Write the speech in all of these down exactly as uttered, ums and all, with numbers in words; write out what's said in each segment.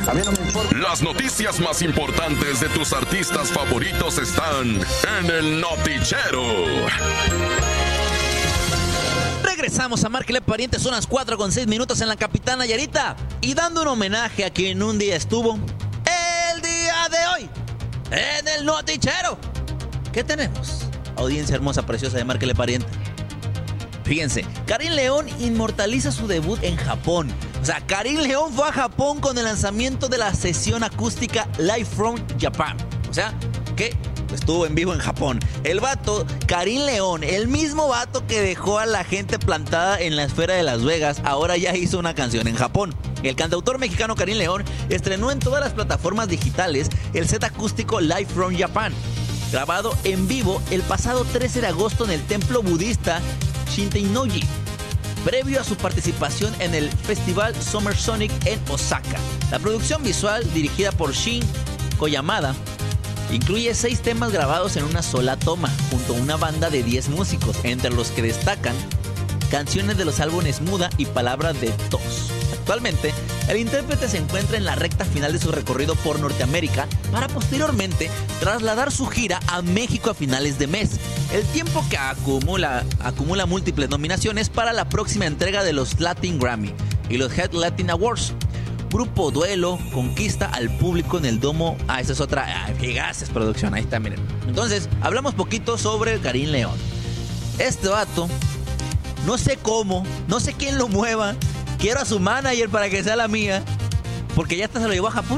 A mí no me importa. Las noticias más importantes de tus artistas favoritos están en el Notichero. Regresamos a Márquele Pariente, son las cuatro con seis minutos en la capital Nayarita. Y dando un homenaje a quien un día estuvo, el día de hoy, en el Notichero. ¿Qué tenemos? Audiencia hermosa, preciosa de Márquele Pariente. Fíjense, Karim León inmortaliza su debut en Japón. O sea, Karim León fue a Japón con el lanzamiento de la sesión acústica Live from Japan. O sea, que estuvo en vivo en Japón. El vato, Karim León, el mismo vato que dejó a la gente plantada en la esfera de Las Vegas, ahora ya hizo una canción en Japón. El cantautor mexicano Karim León estrenó en todas las plataformas digitales el set acústico Live from Japan, grabado en vivo el pasado trece de agosto en el templo budista Shinteinoji, previo a su participación en el festival Summer Sonic en Osaka. La producción visual, dirigida por Shin Koyamada, incluye seis temas grabados en una sola toma, junto a una banda de diez músicos, entre los que destacan canciones de los álbumes Muda y Palabra de Tos. Actualmente, el intérprete se encuentra en la recta final de su recorrido por Norteamérica para posteriormente trasladar su gira a México a finales de mes, el tiempo que acumula, acumula múltiples nominaciones para la próxima entrega de los Latin Grammy y los Head Latin Awards. Grupo Duelo conquista al público en el Domo. Ah, esa es otra. Ah, gigases producción, ahí está, miren. Entonces, hablamos poquito sobre Karim León. Este vato, no sé cómo, no sé quién lo mueva. Quiero a su manager para que sea la mía, porque ya hasta se lo llevó a Japón.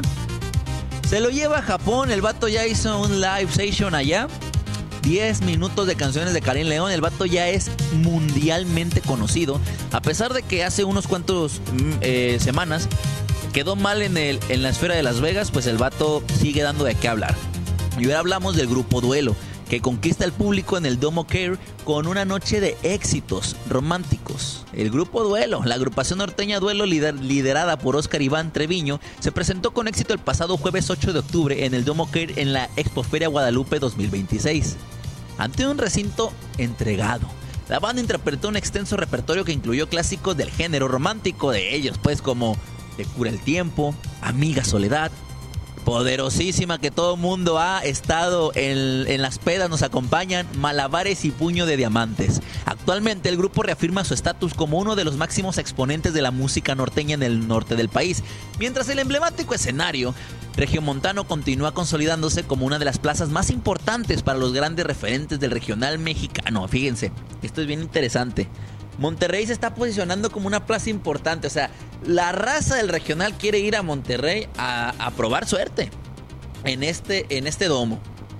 Se lo lleva a Japón, el vato ya hizo un live session allá. diez minutos de canciones de Karim León. El vato ya es mundialmente conocido. A pesar de que hace unos cuantos eh, semanas quedó mal en, el, en la esfera de Las Vegas, pues el vato sigue dando de qué hablar. Y ahora hablamos del Grupo Duelo, que conquista al público en el Domo Care con una noche de éxitos románticos. El Grupo Duelo, la agrupación norteña Duelo lider, liderada por Oscar Iván Treviño, se presentó con éxito el pasado jueves ocho de octubre en el Domo Care en la Expoferia Guadalupe dos mil veintiséis. Ante un recinto entregado, la banda interpretó un extenso repertorio que incluyó clásicos del género romántico de ellos, pues como Te cura el tiempo, Amiga Soledad, Poderosísima, que todo mundo ha estado en, en las pedas, nos acompañan, Malabares y Puño de Diamantes. Actualmente el grupo reafirma su estatus como uno de los máximos exponentes de la música norteña en el norte del país, mientras el emblemático escenario regiomontano continúa consolidándose como una de las plazas más importantes para los grandes referentes del regional mexicano. Fíjense, esto es bien interesante. Monterrey se está posicionando como una plaza importante. O sea, la raza del regional quiere ir a Monterrey a, a probar suerte en este, en este domo.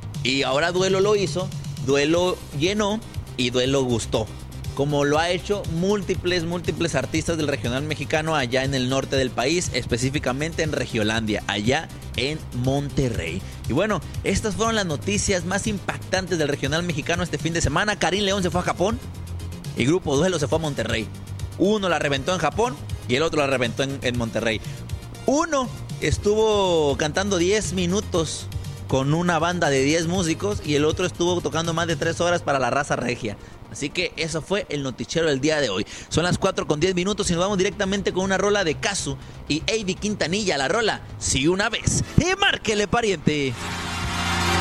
Y ahora Duelo lo hizo, Duelo llenó y Duelo gustó, como lo ha hecho múltiples, múltiples artistas del regional mexicano allá en el norte del país, específicamente en Regiolandia, allá en Monterrey. Y bueno, estas fueron las noticias más impactantes del regional mexicano este fin de semana. Karim León se fue a Japón y Grupo Duelo se fue a Monterrey. Uno la reventó en Japón y el otro la reventó en, en Monterrey. Uno estuvo cantando diez minutos con una banda de diez músicos y el otro estuvo tocando más de tres horas para la raza regia. Así que eso fue el Notichero del día de hoy. Son las cuatro con diez minutos y nos vamos directamente con una rola de Casu y Avi Quintanilla. La rola, Si Una Vez. Y márquele, pariente.